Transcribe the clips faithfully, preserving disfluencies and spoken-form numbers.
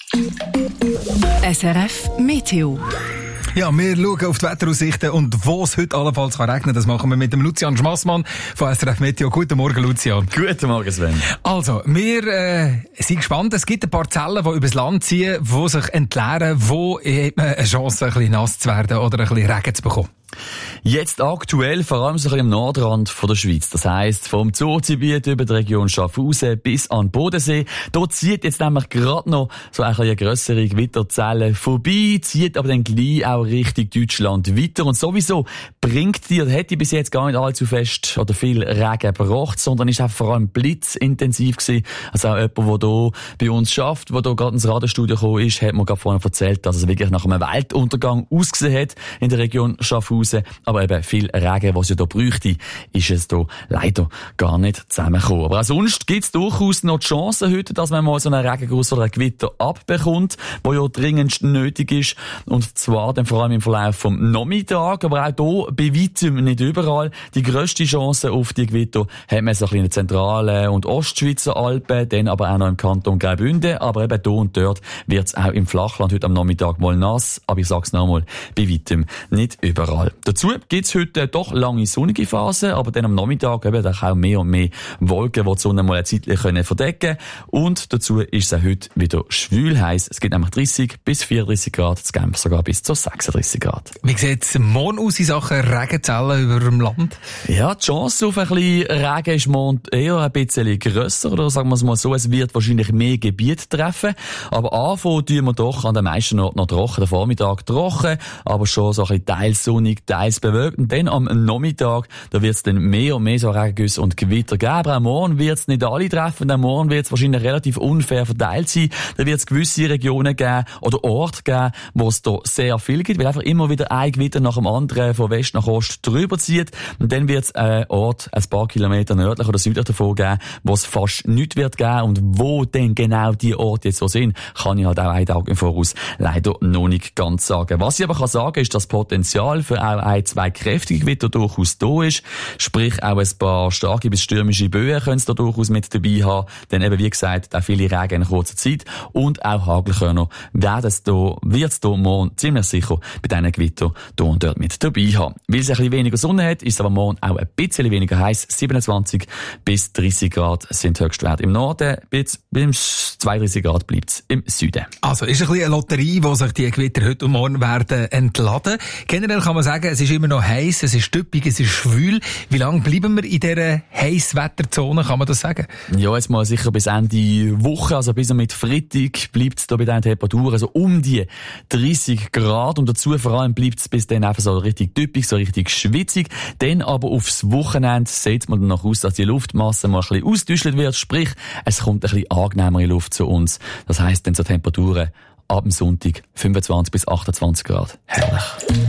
S R F Meteo. Ja, wir schauen auf die Wetteraussichten und wo es heute allenfalls kann regnen, das machen wir mit dem Lucian Schmassmann von S R F Meteo. Guten Morgen, Lucian. Guten Morgen, Sven. Also, wir äh, sind gespannt. Es gibt ein paar Zellen, die übers Land ziehen, die sich entleeren. Wo hat man eine Chance, ein bisschen nass zu werden oder ein bisschen Regen zu bekommen? Jetzt aktuell vor allem so ein bisschen am Nordrand von der Schweiz. Das heisst, vom Zuggebiet über die Region Schaffhausen bis an den Bodensee. Dort zieht jetzt nämlich gerade noch so ein bisschen eine grössere Gewitterzelle vorbei, zieht aber dann gleich auch Richtung Deutschland weiter. Und sowieso bringt die, oder hätte bis jetzt gar nicht allzu fest oder viel Regen gebracht, sondern ist auch vor allem blitzintensiv gewesen. Also auch jemand, der hier bei uns schafft, der hier gerade ins Radiostudio gekommen ist, hat mir gerade vorhin erzählt, dass es wirklich nach einem Weltuntergang ausgesehen hat in der Region Schaffhausen. Aber eben viel Regen, was es ja hier bräuchte, ist es hier leider gar nicht zusammengekommen. Aber auch sonst gibt es durchaus noch die Chance heute, dass man mal so einen Regenguss oder ein Gewitter abbekommt, wo ja dringendst nötig ist. Und zwar dann vor allem im Verlauf vom Nachmittag, aber auch hier bei weitem nicht überall. Die grösste Chance auf die Gewitter haben wir so ein bisschen in den zentralen und Ostschweizer Alpen, dann aber auch noch im Kanton Graubünden. Aber eben hier und dort wird es auch im Flachland heute am Nachmittag mal nass. Aber ich sage es nochmal, bei weitem nicht überall. Dazu gibt es heute doch lange sonnige Phasen, aber dann am Nachmittag eben auch mehr und mehr Wolken, die die Sonne mal eine Zeit verdecken können. Und dazu ist es auch heute wieder schwül heiß. Es gibt nämlich dreißig bis vierunddreißig Grad, das Genf sogar bis zu sechsunddreißig Grad. Wie sieht es morgen aus in Sachen Regenzellen über dem Land? Ja, die Chance auf ein bisschen Regen ist morgen eher ein bisschen grösser, oder sagen wir es mal so, es wird wahrscheinlich mehr Gebiet treffen. Aber anfangen tun wir doch an den meisten Orten noch trocken, der Vormittag trocken, aber schon so ein bisschen teils sonnig, teils bewölkt. Und dann am Nachmittag, da wird es dann mehr und mehr so Regengüsse und Gewitter geben. Aber auch morgen wird es nicht alle treffen. Auch morgen wird es wahrscheinlich relativ unfair verteilt sein. Da wird es gewisse Regionen geben oder Orte geben, wo es da sehr viel gibt, weil einfach immer wieder ein Gewitter nach dem anderen von West nach Ost drüber zieht. Und dann wird es einen Ort ein paar Kilometer nördlich oder südlich davon geben, wo es fast nichts wird geben. Und wo denn genau die Orte jetzt so sind, kann ich halt auch einen Tag im Voraus leider noch nicht ganz sagen. Was ich aber kann sagen, ist, dass das Potenzial für auch ein, zwei kräftige Gewitter durchaus da ist. Sprich, auch ein paar starke bis stürmische Böen können es da durchaus mit dabei haben. Denn eben, wie gesagt, auch viele Regen in kurzer Zeit. Und auch Hagelkörner werden es da, wird es da morgen ziemlich sicher bei diesen Gewittern da und dort mit dabei haben. Weil es ein bisschen weniger Sonne hat, ist es aber morgen auch ein bisschen weniger heiß. siebenundzwanzig bis dreißig Grad sind Höchstwerte im Norden. Bis, bis zweiunddreißig Grad bleibt es im Süden. Also, ist ein bisschen eine Lotterie, wo sich die Gewitter heute und morgen werden entladen. Generell kann man sagen, es ist immer noch heiß, es ist typisch, es ist schwül. Wie lange bleiben wir in dieser Heisswetterzone, kann man das sagen? Ja, jetzt mal sicher bis Ende Woche, also bis mit Freitag bleibt es da bei den Temperaturen so um die dreißig Grad und dazu vor allem bleibt es bis dann einfach so richtig typisch, so richtig schwitzig. Dann aber aufs Wochenende sieht man dann noch aus, dass die Luftmasse mal ein bisschen ausgedüschelt wird, sprich, es kommt ein bisschen angenehmere Luft zu uns. Das heisst dann so Temperaturen ab dem Sonntag fünfundzwanzig bis achtundzwanzig Grad. Herrlich.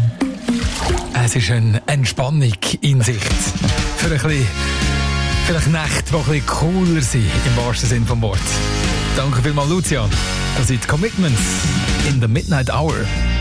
Es ist eine Entspannung in Sicht. Für ein bisschen, vielleicht Nächte, die ein bisschen cooler sind, im wahrsten Sinne des Wortes. Danke vielmals, Lucian. Das sind Commitments in the Midnight Hour.